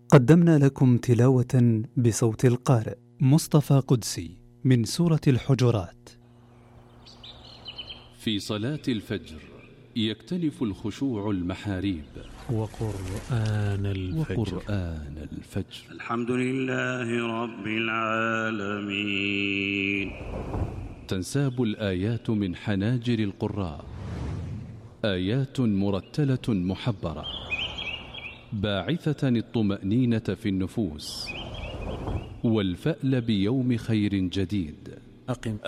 قدمنا لكم تلاوة بصوت القارئ مصطفى قدسي من سورة الحجرات. في صلاة الفجر يكتنف الخشوع المحاريب وقرآن الفجر. الحمد لله رب العالمين. تنساب الآيات من حناجر القراء، آيات مرتلة محبرة باعثة الطمأنينة في النفوس والفأل بيوم خير جديد.